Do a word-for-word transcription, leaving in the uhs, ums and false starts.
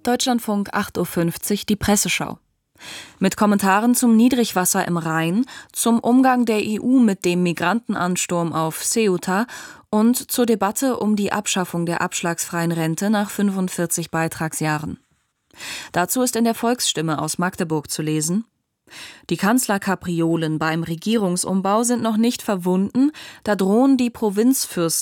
Deutschlandfunk acht Uhr fünfzig, die Presseschau. Mit Kommentaren zum Niedrigwasser im Rhein, zum Umgang der E U mit dem Migrantenansturm auf Ceuta und zur Debatte um die Abschaffung der abschlagsfreien Rente nach fünfundvierzig Beitragsjahren. Dazu ist in der Volksstimme aus Magdeburg zu lesen: Die Kanzlerkapriolen beim Regierungsumbau sind noch nicht verwunden, da drohen die Provinzfürsten